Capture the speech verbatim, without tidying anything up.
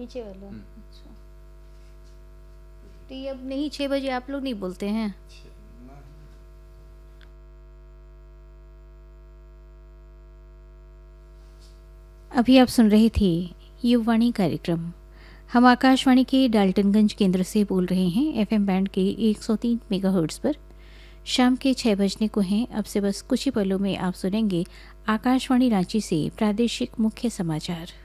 नीचे वाला। हम्म, अच्छा, तो ये अब नहीं, छः बजे आप लोग नहीं बोलते हैं? छः ना। अभी आप सुन रहे थे युववाणी कार्यक्रम। हम आकाशवाणी के डाल्टनगंज केंद्र से बोल रहे हैं एफएम बैंड के एक सौ तीन मेगाहर्ट्ज़ पर। शाम के छः बजने को हैं। अब से बस कुछ ही पलों में आप सुनेंगे आकाशवाणी रांची से प्रादेशिक मुख्य समाचार।